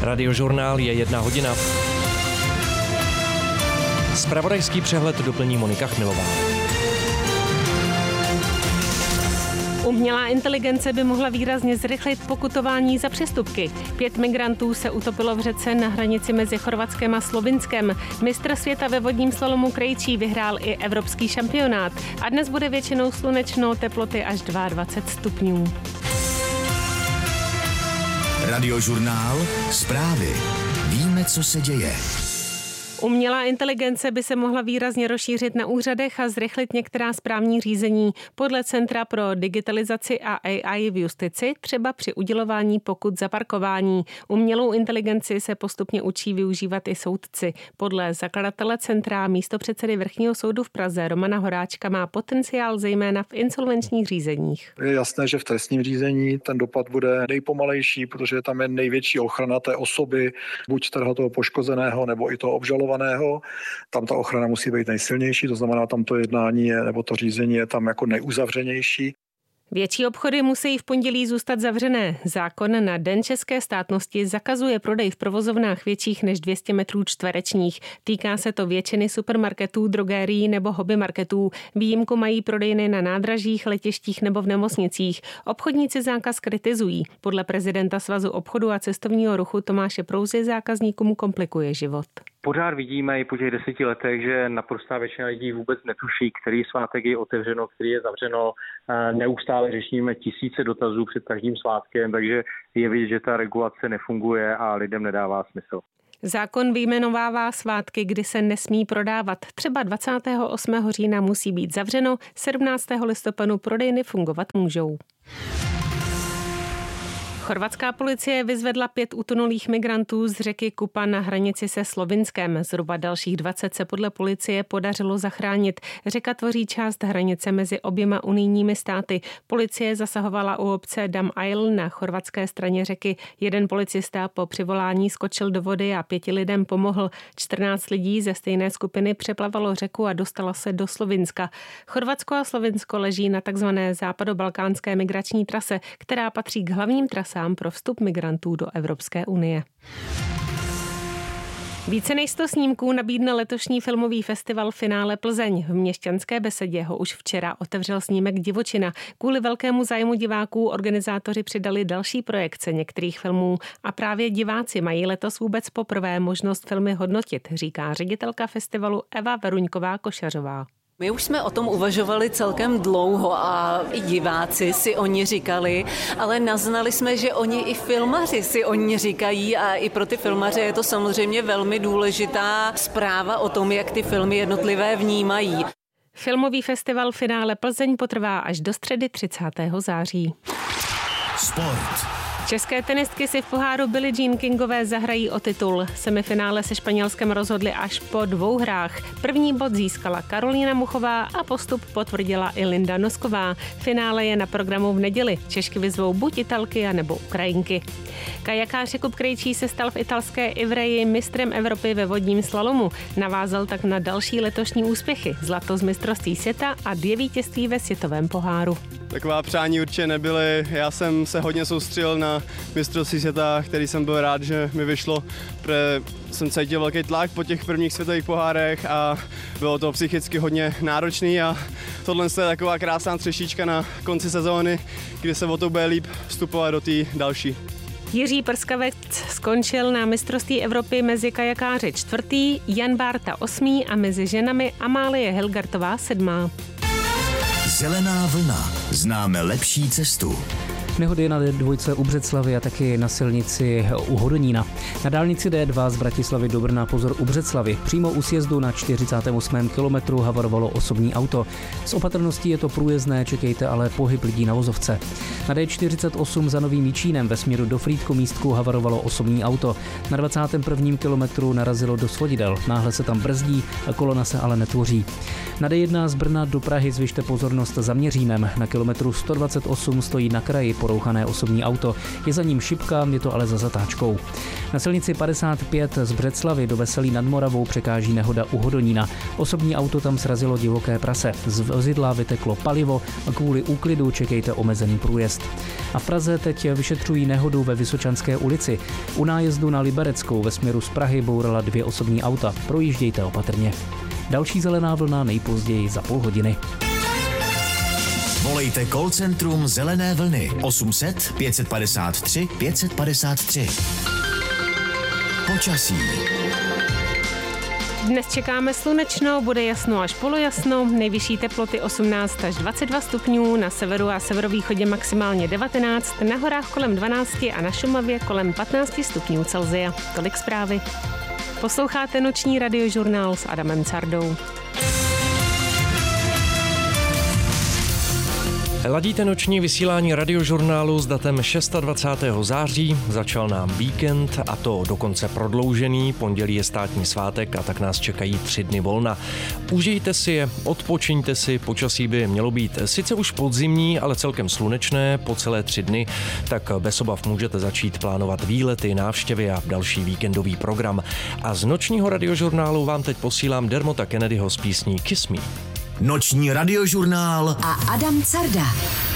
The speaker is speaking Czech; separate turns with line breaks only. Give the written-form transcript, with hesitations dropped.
Radiožurnál je 1 hodina. Zpravodajský přehled doplní Monika Chmilová.
Umělá inteligence by mohla výrazně zrychlit pokutování za přestupky. 5 migrantů se utopilo v řece na hranici mezi Chorvatskem a Slovinskem. Mistr světa ve vodním slalomu Krejčí vyhrál i evropský šampionát. A dnes bude většinou slunečno, teploty až 22 stupňů.
Radiožurnál, zprávy. Víme, co se děje.
Umělá inteligence by se mohla výrazně rozšířit na úřadech a zrychlit některá správní řízení. Podle Centra pro digitalizaci a AI v justici třeba při udělování pokut za parkování. Umělou inteligenci se postupně učí využívat i soudci. Podle zakladatele centra místopředsedy Vrchního soudu v Praze Romana Horáčka má potenciál zejména v insolvenčních řízeních.
Je jasné, že v trestním řízení ten dopad bude nejpomalejší, protože tam je největší ochrana té osoby, buď toho poškozeného nebo i toho obžalovaného. Tam ta ochrana musí být nejsilnější, to znamená, tam to jednání nebo to řízení je tam jako nejuzavřenější.
Větší obchody musí v pondělí zůstat zavřené. Zákon na Den české státnosti zakazuje prodej v provozovnách větších než 200 metrů čtverečních. Týká se to většiny supermarketů, drogérií nebo hobbymarketů. Výjimku mají prodejny na nádražích, letištích nebo v nemocnicích. Obchodníci zákaz kritizují. Podle prezidenta Svazu obchodu a cestovního ruchu Tomáše Prouzy zákazníkům komplikuje život.
Pořád vidíme i po těch 10 letech, že naprostá většina lidí vůbec netuší, který svátek je otevřeno, který je zavřeno. Neustále řešíme tisíce dotazů před každým svátkem, takže je vidět, že ta regulace nefunguje a lidem nedává smysl.
Zákon vyjmenovává svátky, kdy se nesmí prodávat. Třeba 28. října musí být zavřeno, 17. listopadu prodejny fungovat můžou. Chorvatská policie vyzvedla 5 utonulých migrantů z řeky Kupa na hranici se Slovinskem. Zhruba dalších 20 se podle policie podařilo zachránit. Řeka tvoří část hranice mezi oběma unijními státy. Policie zasahovala u obce Dam Isle na chorvatské straně řeky. Jeden policista po přivolání skočil do vody a 5 lidem pomohl. 14 lidí ze stejné skupiny přeplavalo řeku a dostala se do Slovinska. Chorvatsko a Slovinsko leží na takzvané západobalkánské migrační trase, která patří k hlavním trasám pro vstup migrantů do Evropské unie. Více než 100 snímků nabídne letošní filmový festival Finále Plzeň. V Měšťanské besedě ho už včera otevřel snímek Divočina. Kvůli velkému zájmu diváků organizátoři přidali další projekce některých filmů a právě diváci mají letos vůbec poprvé možnost filmy hodnotit, říká ředitelka festivalu Eva Veruňková-Košařová.
My už jsme o tom uvažovali celkem dlouho a i diváci si o ní říkali, ale naznali jsme, že oni i filmaři si o ní říkají a i pro ty filmaře je to samozřejmě velmi důležitá zpráva o tom, jak ty filmy jednotlivé vnímají.
Filmový festival Finále Plzeň potrvá až do středy 30. září.
Sport.
České tenistky si v poháru Billie Jean Kingové zahrají o titul. Semifinále se Španělskem rozhodly až po 2 hrách. První bod získala Karolína Muchová a postup potvrdila i Linda Nosková. Finále je na programu v neděli. Češky vyzvou buď Italky, anebo Ukrajinky. Kajakář Jakub Krejčí se stal v italské Ivreji mistrem Evropy ve vodním slalomu. Navázal tak na další letošní úspěchy. Zlato z mistrovství světa a 2 vítězství ve světovém poháru.
Taková přání určitě nebyly. Já jsem se hodně soustředil na mistrovství světa, který jsem byl rád, že mi vyšlo, protože jsem cítil velký tlak po těch prvních světových pohárech a bylo to psychicky hodně náročný a tohle je taková krásná třešíčka na konci sezóny, kdy se o to bude líp vstupovat do té další.
Jiří Prskavec skončil na mistrovství Evropy mezi kajakáři 4., Jan Bárta 8. a mezi ženami Amálie Helgartová 7.
Zelená vlna. Známe lepší cestu.
Nehody na D2 u Břeclavy a taky na silnici u Hodonína. Na dálnici D2 z Bratislavy do Brna pozor u Břeclavy. Přímo u sjezdu na 48. kilometru havarovalo osobní auto. S opatrností je to průjezdné, čekejte ale pohyb lidí na vozovce. Na D48 za Novým Jičínem ve směru do Frýdko-Místku havarovalo osobní auto. Na 21. kilometru narazilo do svodidel. Náhle se tam brzdí a kolona se ale netvoří. Na D1 z Brna do Prahy zvyšte pozornost za Měřínem. Na kilometru 128 stojí na kraji porouchané osobní auto. Je za ním šipka, je to ale za zatáčkou. Na silnici 55 z Břeclavi do Veselí nad Moravou překáží nehoda u Hodonína. Osobní auto tam srazilo divoké prase. Z vozidla vyteklo palivo a kvůli úklidu čekejte omezený průjezd. A v Praze teď vyšetřují nehodu ve Vysočanské ulici. U nájezdu na Libereckou ve směru z Prahy bourala 2 osobní auta. Projíždějte opatrně. Další Zelená vlna nejpozději za půl hodiny.
Volejte call centrum Zelené vlny 800 553 553. Počasí.
Dnes čekáme slunečno, bude jasno až polojasno, nejvyšší teploty 18 až 22 stupňů, na severu a severovýchodě maximálně 19, na horách kolem 12 a na Šumavě kolem 15 stupňů Celsia. Tolik zprávy. Posloucháte noční radiožurnál s Adamem Cardou.
Ladíte noční vysílání radiožurnálu s datem 26. září. Začal nám víkend a to dokonce prodloužený. Pondělí je státní svátek a tak nás čekají 3 dny volna. Užijte si je, odpočiňte si, počasí by mělo být sice už podzimní, ale celkem slunečné po celé 3 dny, tak bez obav můžete začít plánovat výlety, návštěvy a další víkendový program. A z nočního radiožurnálu vám teď posílám Dermota Kennedyho s písní Kiss Me.
Noční radiožurnál
a Adam Carda.